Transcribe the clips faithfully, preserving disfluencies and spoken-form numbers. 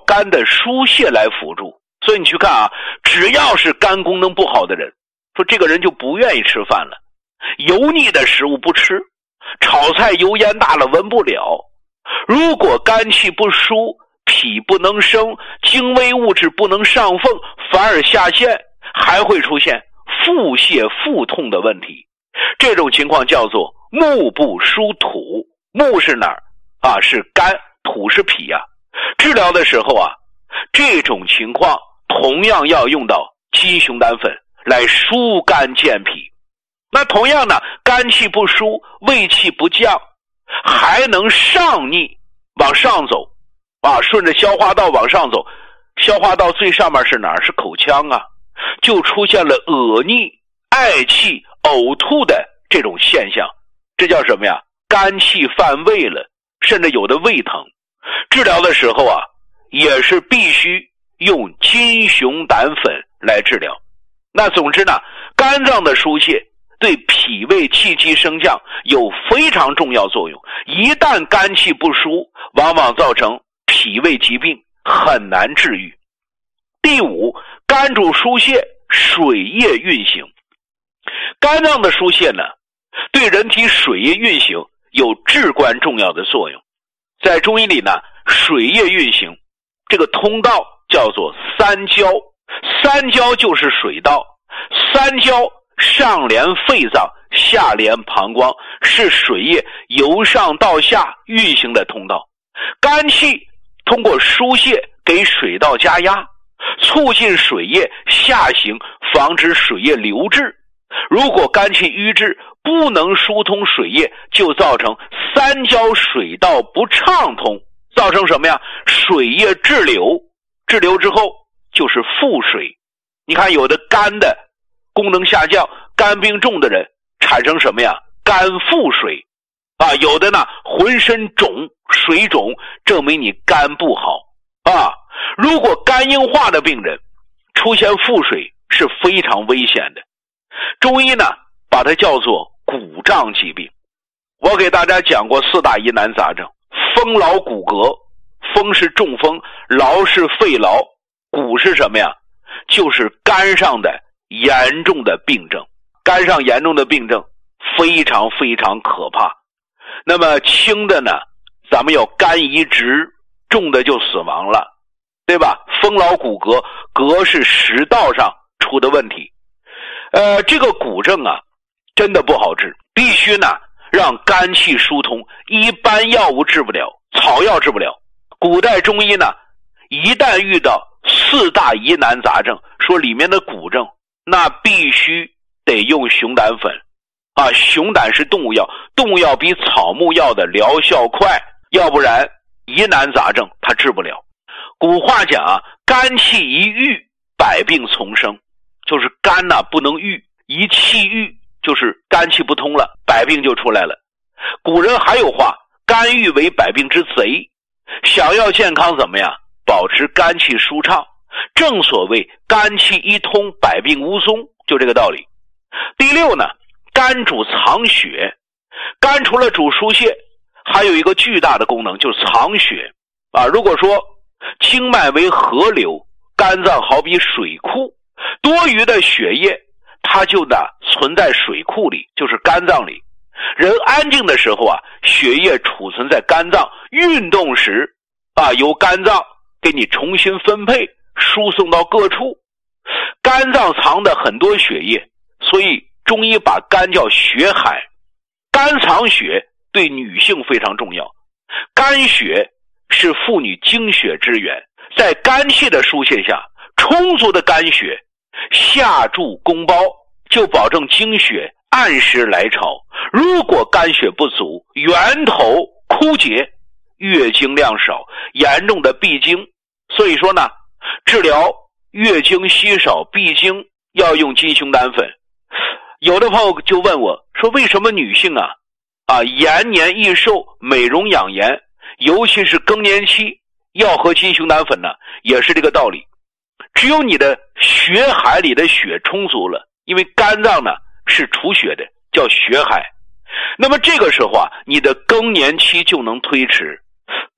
肝的疏泄来辅助。所以你去看啊，只要是肝功能不好的人，说这个人就不愿意吃饭了，油腻的食物不吃，炒菜油烟大了闻不了。如果肝气不疏，脾不能生，精微物质不能上奉，反而下陷，还会出现腹泻腹痛的问题。这种情况叫做目不疏土。目是哪儿啊？是肝，土是脾啊。治疗的时候啊，这种情况同样要用到鸡熊胆粉来疏肝健脾。那同样呢，肝气不疏，胃气不降，还能上逆往上走啊，顺着消化道往上走，消化道最上面是哪儿？是口腔啊，就出现了恶逆、嗳气、呕吐的这种现象。这叫什么呀？肝气犯胃了，甚至有的胃疼。治疗的时候啊，也是必须用金熊胆粉来治疗。那总之呢，肝脏的疏泄对脾胃气机升降有非常重要作用。一旦肝气不疏，往往造成脾胃疾病，很难治愈。第五，肝主疏泄，水液运行。肝脏的疏泄呢，对人体水液运行有至关重要的作用。在中医里呢，水液运行这个通道叫做三焦，三焦就是水道，三焦上连肺脏，下连膀胱，是水液由上到下运行的通道。肝气通过疏泄给水道加压，促进水液下行，防止水液流滞。如果肝气瘀滞，不能疏通水液，就造成三焦水道不畅通，造成什么呀？水液滞留，滞留之后就是腹水。你看有的肝的功能下降，肝病重的人产生什么呀？肝腹水啊，有的呢浑身肿，水肿，证明你肝不好啊。如果肝硬化的病人出现腹水是非常危险的。中医呢把它叫做骨胀疾病。我给大家讲过四大疑难杂症，风劳骨骼，风是中风，劳是肺劳，骨是什么呀？就是肝上的严重的病症。肝上严重的病症非常非常可怕。那么轻的呢，咱们要肝移植，重的就死亡了，对吧？风劳骨骼，骼是食道上出的问题。呃，这个骨症啊，真的不好治，必须呢让肝气疏通，一般药物治不了，草药治不了。古代中医呢，一旦遇到四大疑难杂症，说里面的骨症，那必须得用熊胆粉啊。熊胆是动物药，动物药比草木药的疗效快，要不然疑难杂症它治不了。古话讲啊，肝气一郁，百病丛生，就是肝呐、啊、不能郁，一气郁就是肝气不通了，百病就出来了。古人还有话，肝郁为百病之贼。想要健康怎么样？保持肝气舒畅，正所谓肝气一通，百病无踪，就这个道理。第六呢，肝主藏血。肝除了主疏泄，还有一个巨大的功能，就是藏血啊。如果说经脉为河流，肝脏好比水库，多余的血液它就呢存在水库里，就是肝脏里。人安静的时候啊，血液储存在肝脏，运动时啊，由肝脏给你重新分配，输送到各处。肝脏藏的很多血液，所以中医把肝叫血海。肝藏血对女性非常重要，肝血是妇女经血之源，在肝气的疏泄下，充足的肝血下注宫包，就保证经血按时来潮。如果肝血不足，源头枯竭，月经量少，严重的闭经。所以说呢，治疗月经稀少闭经要用金熊胆粉。有的朋友就问我说，为什么女性啊啊延年益寿、美容养颜，尤其是更年期要喝金熊胆粉呢？也是这个道理。只有你的血海里的血充足了，因为肝脏呢是储血的，叫血海。那么这个时候啊，你的更年期就能推迟。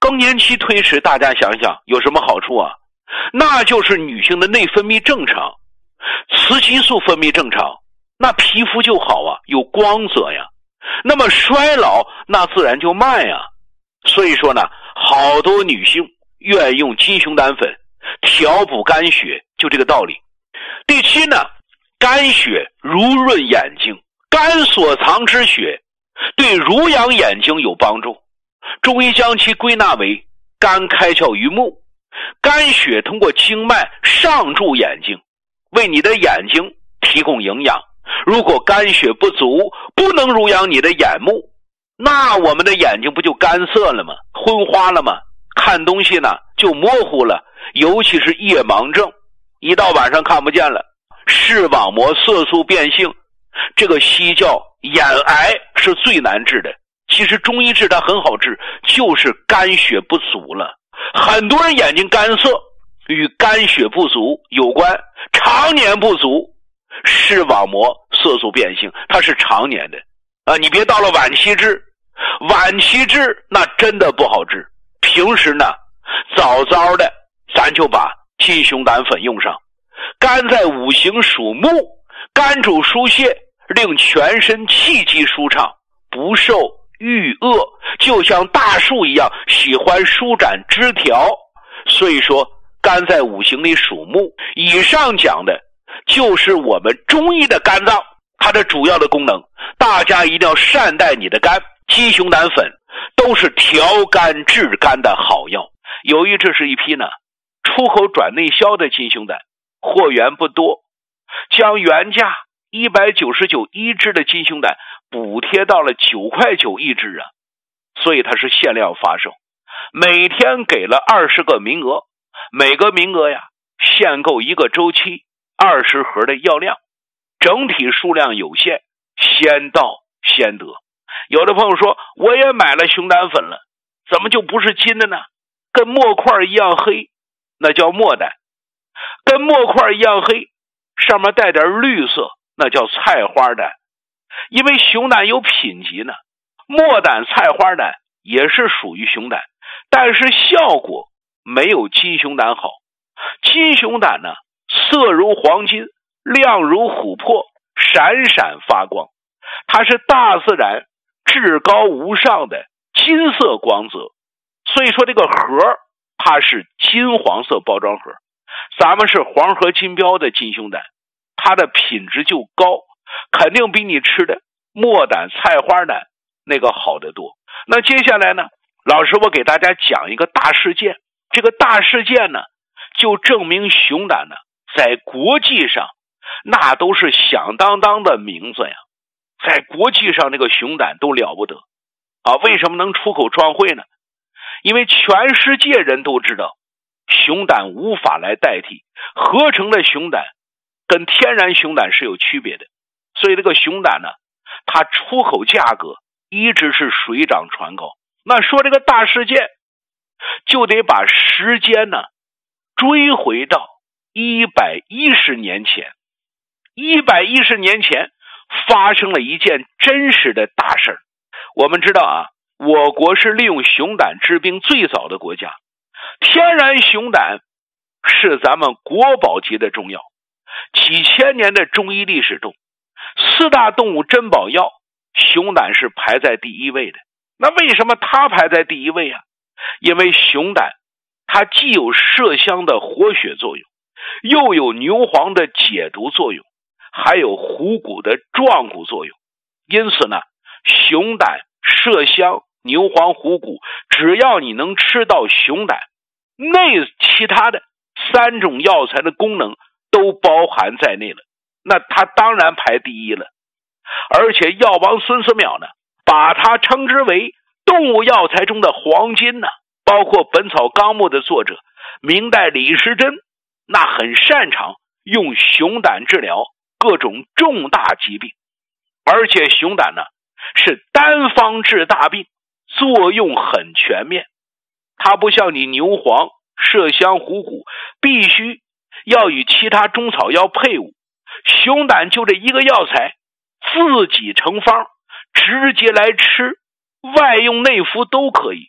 更年期推迟，大家想想有什么好处啊？那就是女性的内分泌正常，雌激素分泌正常，那皮肤就好啊，有光泽呀。那么衰老那自然就慢呀。所以说呢，好多女性愿用金熊胆粉调补肝血，就这个道理。第七呢，肝血濡润眼睛，肝所藏之血对濡养眼睛有帮助。中医将其归纳为肝开窍于目，肝血通过经脉上注眼睛，为你的眼睛提供营养。如果肝血不足，不能濡养你的眼目，那我们的眼睛不就干涩了吗？昏花了吗？看东西呢就模糊了，尤其是夜盲症，一到晚上看不见了。视网膜色素变性，这个西医叫眼癌，是最难治的。其实中医治它很好治，就是肝血不足了。很多人眼睛干涩与肝血不足有关，常年不足，视网膜色素变性，它是常年的啊！你别到了晚期治，晚期治那真的不好治。平时呢，早早的咱就把金熊胆粉用上。肝在五行属木，肝主疏泄，令全身气机舒畅，不受郁恶，就像大树一样喜欢舒展枝条。所以说肝在五行里属木。以上讲的就是我们中医的肝脏，它的主要的功能，大家一定要善待你的肝。金熊胆粉都是调肝治肝的好药。由于这是一批呢出口转内销的金熊胆，货源不多，将原价一百九十九一支的金熊胆补贴到了九块九一支啊，所以它是限量发售，每天给了二十个名额，每个名额呀限购一个周期，二十盒的药量，整体数量有限，先到先得。有的朋友说，我也买了熊胆粉了，怎么就不是金的呢？跟墨块一样黑，那叫墨胆；跟墨块一样黑，上面带点绿色，那叫菜花胆。因为熊胆有品级呢，墨胆、菜花胆也是属于熊胆，但是效果没有金熊胆好。金熊胆呢，色如黄金，亮如琥珀，闪闪发光，它是大自然至高无上的金色光泽。所以说这个盒它是金黄色包装盒，咱们是黄河金标的金熊胆，它的品质就高，肯定比你吃的墨胆、菜花胆那个好得多。那接下来呢，老师我给大家讲一个大事件，这个大事件呢就证明熊胆呢在国际上那都是响当当的名字呀，在国际上这个熊胆都了不得啊！为什么能出口创汇呢？因为全世界人都知道熊胆无法来代替，合成的熊胆跟天然熊胆是有区别的，所以这个熊胆呢它出口价格一直是水涨船高。那说这个大事件就得把时间呢追回到一百一十年前。一百一十年前发生了一件真实的大事。我们知道啊，我国是利用熊胆治病最早的国家，天然熊胆是咱们国宝级的中药。几千年的中医历史中，四大动物珍宝药，熊胆是排在第一位的。那为什么它排在第一位啊？因为熊胆它既有麝香的活血作用，又有牛黄的解毒作用，还有虎骨的壮骨作用。因此呢，熊胆、麝香、牛黄、虎骨，只要你能吃到熊胆，那其他的三种药材的功能都包含在内了，那它当然排第一了。而且药王孙思邈呢，把它称之为动物药材中的黄金呢。包括本草纲目的作者明代李时珍，那很擅长用熊胆治疗各种重大疾病。而且熊胆呢是单方治大病，作用很全面。它不像你牛黄、麝香、虎骨必须要与其他中草药配伍，熊胆就这一个药材自己成方，直接来吃，外用内服都可以，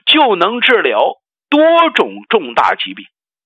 就能治疗多种重大疾病。